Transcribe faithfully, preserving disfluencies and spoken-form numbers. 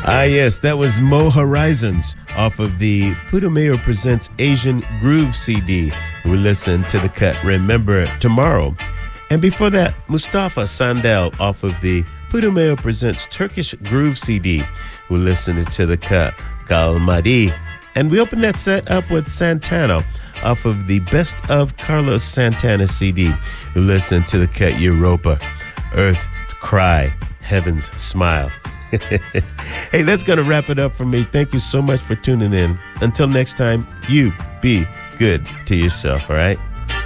Ah, yes, that was Mo Horizons off of the Putumayo Presents Asian Groove C D. We listened to the cut Remember Tomorrow. And before that, Mustafa Sandel off of the Putumayo Presents Turkish Groove C D. We listened to the cut Kalmadi. And we opened that set up with Santana off of the Best of Carlos Santana C D. We listened to the cut Europa, Earth Cry, Heaven's Smile. Hey, that's going to wrap it up for me. Thank you so much for tuning in. Until next time, you be good to yourself, all right?